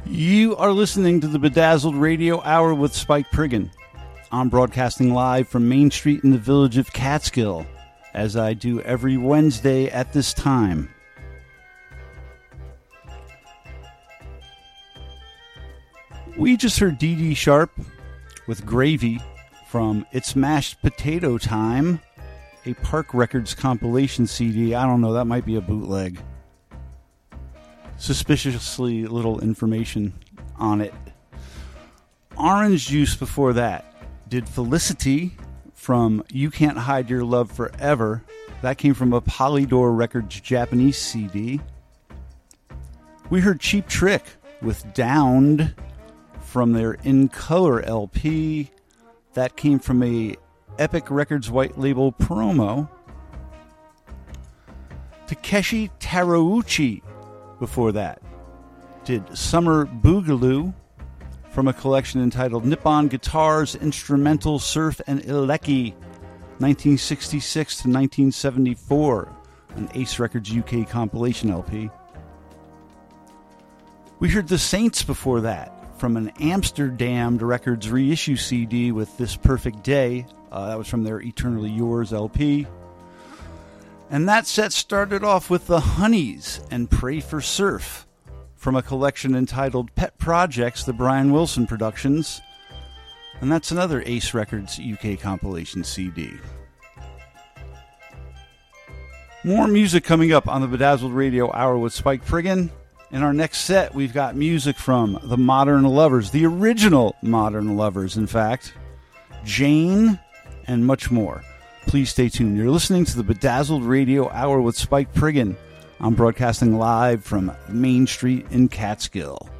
You are listening to the Bedazzled Radio Hour with Spike Priggin. I'm broadcasting live from Main Street in the village of Catskill, as I do every Wednesday at this time. We just heard Dee Dee Sharp with Gravy from It's Mashed Potato Time, a Park Records compilation CD. I don't know, that might be a bootleg. Suspiciously little information on it. Orange Juice before that did Felicity from You Can't Hide Your Love Forever. That came from a Polydor Records Japanese CD. We heard Cheap Trick with Downed from their In Color LP. That came from a Epic Records white label promo. Takeshi Tarouchi before that did Summer Boogaloo from a collection entitled Nippon Guitars Instrumental Surf and Ileki 1966 to 1974, an Ace Records UK compilation LP. We heard The Saints before that from an Amsterdam Records reissue CD with This Perfect Day. That was from their Eternally Yours LP. And that set started off with the Honeys and Pray for Surf from a collection entitled Pet Projects, the Brian Wilson Productions. And that's another Ace Records UK compilation CD. More music coming up on the Bedazzled Radio Hour with Spike Priggin. In our next set, we've got music from the Modern Lovers, the original Modern Lovers, in fact, Jane, and much more. Please stay tuned. You're listening to the Bedazzled Radio Hour with Spike Priggin. I'm broadcasting live from Main Street in Catskill.